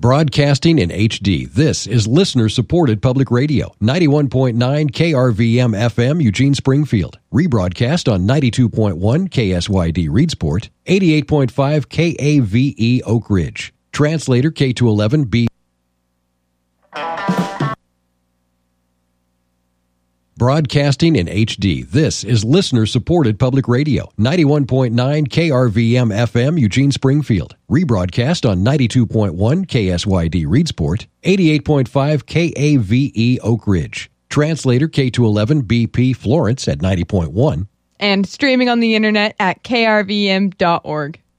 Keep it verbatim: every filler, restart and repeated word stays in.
Broadcasting in H D, this is listener-supported public radio, ninety-one point nine K R V M F M, Eugene, Springfield. Rebroadcast on ninety-two point one K S Y D, Reedsport, eighty-eight point five K A V E, Oak Ridge. Translator K two eleven B. Broadcasting in H D, this is listener-supported public radio, ninety-one point nine K R V M F M, Eugene, Springfield. Rebroadcast on ninety-two point one K S Y D, Reedsport, eighty-eight point five K A V E, Oak Ridge. Translator K two eleven B P, Florence at ninety point one. And streaming on the internet at K R V M dot org.